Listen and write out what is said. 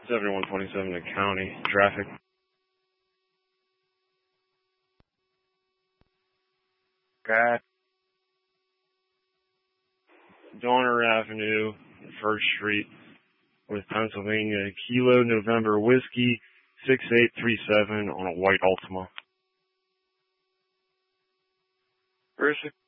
7127 in county. Traffic. At Donner Avenue, 1st Street, with Pennsylvania. Kilo November Whiskey 6837 on a white Altima. Where's the